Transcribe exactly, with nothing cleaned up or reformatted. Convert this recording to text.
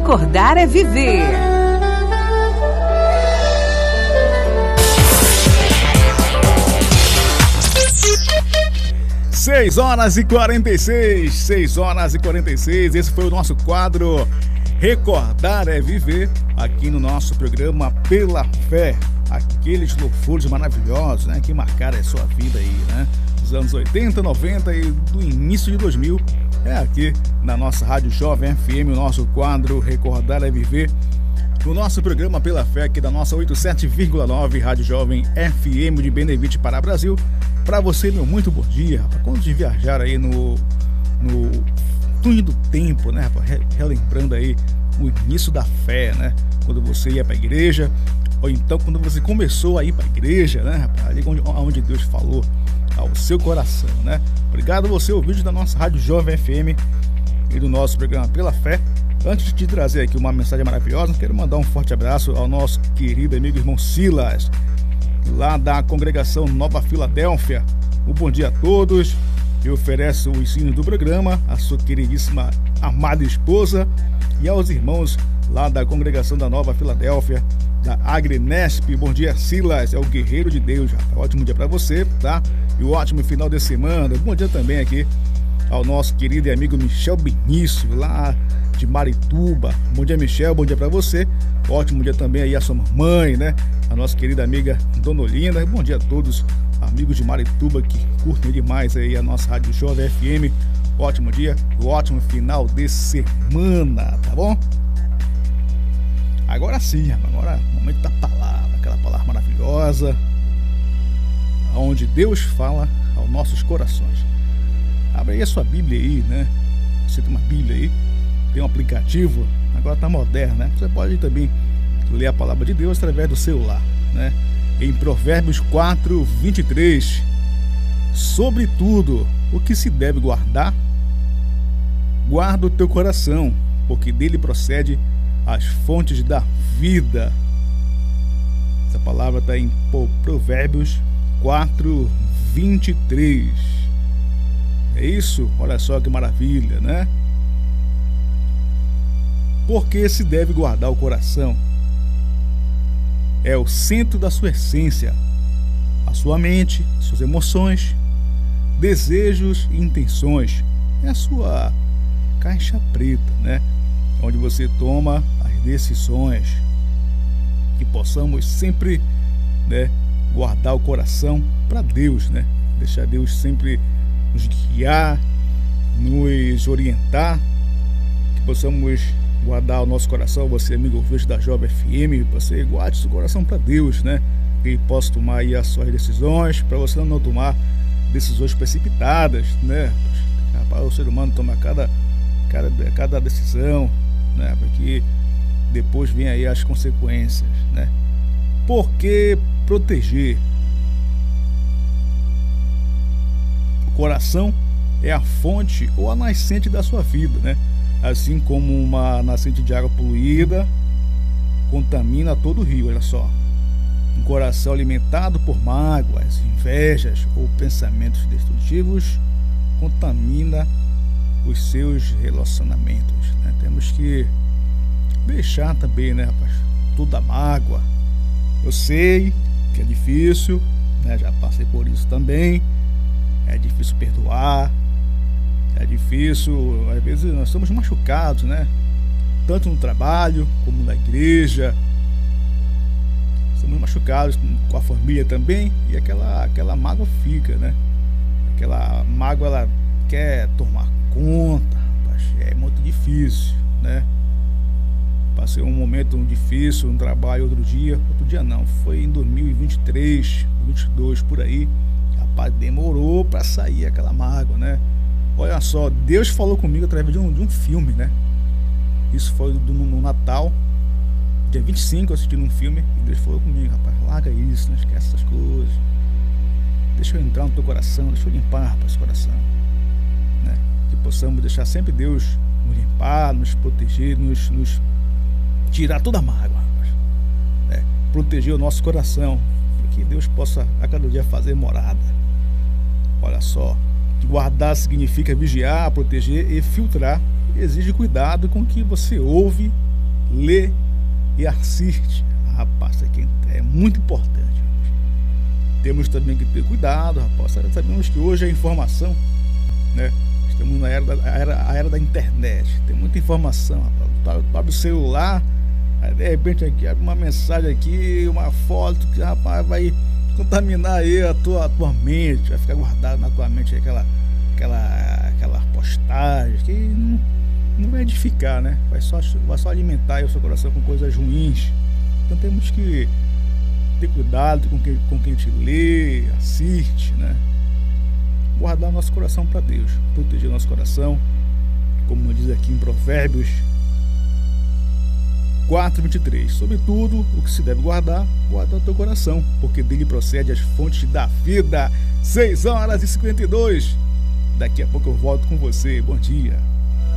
Recordar é viver. seis horas e quarenta e seis, seis horas e quarenta e seis, esse foi o nosso quadro Recordar é Viver, aqui no nosso programa Pela Fé, aqueles louvores maravilhosos, né, que marcaram a sua vida aí, né, dos anos oitenta, noventa e do início de dois mil, é aqui na nossa Rádio Jovem F M, o nosso quadro Recordar é Viver, no nosso programa Pela Fé, aqui da nossa oitenta e sete vírgula nove Rádio Jovem F M de Benevite para Brasil. Para você, meu muito bom dia, rapaz. Quando de viajar aí no, no túnel do tempo, né, rapaz? Relembrando aí o início da fé, né? Quando você ia para a igreja, ou então quando você começou a ir para a igreja, né, rapaz? Ali onde, onde Deus falou ao seu coração, né? Obrigado a você, o vídeo da nossa Rádio Jovem F M e do nosso programa Pela Fé. Antes de trazer aqui uma mensagem maravilhosa, quero mandar um forte abraço ao nosso querido amigo irmão Silas, lá da congregação Nova Filadélfia. Um bom dia a todos. Eu ofereço o ensino do programa à sua queridíssima amada esposa e aos irmãos lá da congregação da Nova Filadélfia, da Agrinesp. Bom dia, Silas, é o guerreiro de Deus. Ótimo dia para você, tá? E um ótimo final de semana. Bom dia também aqui ao nosso querido e amigo Michel Benício, lá de Marituba. Bom dia, Michel, bom dia para você. Ótimo dia também aí a sua mamãe, né? A nossa querida amiga Dona Olinda. Bom dia a todos, amigos de Marituba que curtem demais aí a nossa Rádio Jovem F M. Ótimo dia, ótimo final de semana, tá bom? Agora sim, agora o momento da palavra, aquela palavra maravilhosa, onde Deus fala aos nossos corações. Abre aí a sua Bíblia aí, né? Você tem uma Bíblia aí, tem um aplicativo, agora tá moderno, né? Você pode também ler a palavra de Deus através do celular, né? Em Provérbios quatro, vinte e três, sobretudo o que se deve guardar, guarda o teu coração, porque dele procede as fontes da vida. Essa palavra está em Provérbios quatro, vinte e três. É isso? Olha só que maravilha, né? Porque se deve guardar o coração. É o centro da sua essência, a sua mente, suas emoções, desejos e intenções. É a sua caixa preta, né? Onde você toma as decisões. Que possamos sempre, né, guardar o coração para Deus, né? Deixar Deus sempre nos guiar, nos orientar, que possamos guardar o nosso coração. Você, amigo ouvinte da Jovem F M, você guarde seu coração para Deus, né? Que ele possa tomar aí as suas decisões, para você não tomar decisões precipitadas, né? Rapaz, o ser humano toma cada, cada, cada decisão, né? Porque depois vem aí as consequências, né? Por que proteger? O coração é a fonte ou a nascente da sua vida, né? Assim como uma nascente de água poluída contamina todo o rio, olha só. Um coração alimentado por mágoas, invejas ou pensamentos destrutivos contamina os seus relacionamentos, né? Temos que deixar também, né, rapaz, toda mágoa. Eu sei que é difícil, né? Já passei por isso também. É difícil perdoar. É difícil, às vezes nós somos machucados, né? Tanto no trabalho como na igreja. Somos machucados com a família também. E aquela, aquela mágoa fica, né? Aquela mágoa, ela quer tomar conta. É muito difícil, né? Passei um momento difícil no trabalho outro dia. Outro dia não, foi em dois mil e vinte e três, vinte e dois, por aí. Rapaz, demorou pra sair aquela mágoa, né? Olha só, Deus falou comigo através de um, de um filme, né? Isso foi do, no, no Natal, dia vinte e cinco, eu assisti um filme e Deus falou comigo: rapaz, larga isso, não esquece essas coisas. Deixa eu entrar no teu coração, deixa eu limpar, rapaz, esse coração, né? Que possamos deixar sempre Deus nos limpar, nos proteger, nos, nos tirar toda a mágoa, rapaz, né? Proteger o nosso coração, para que Deus possa a cada dia fazer morada. Olha só, guardar significa vigiar, proteger e filtrar. Exige cuidado com o que você ouve lê e assiste. Rapaz, isso aqui é muito importante. Temos também que ter cuidado, rapaz. Sabemos que hoje a informação, né? Estamos na era da, a era, a era da internet. Tem muita informação, rapaz. Tu abre o celular, aí de repente aqui abre uma mensagem aqui, uma foto que, rapaz, vai contaminar aí a tua, a tua mente, vai ficar guardado na tua mente aquela, aquela, aquela postagem que não, não vai edificar, né? Vai só, vai só alimentar aí o seu coração com coisas ruins. Então temos que ter cuidado com quem, com quem a gente lê, assiste, né? Guardar nosso coração para Deus, proteger nosso coração, como diz aqui em Provérbios quatro, vinte e três. Sobretudo, o que se deve guardar, guarda o teu coração, porque dele procede as fontes da vida. seis horas e cinquenta e dois. Daqui a pouco eu volto com você. Bom dia.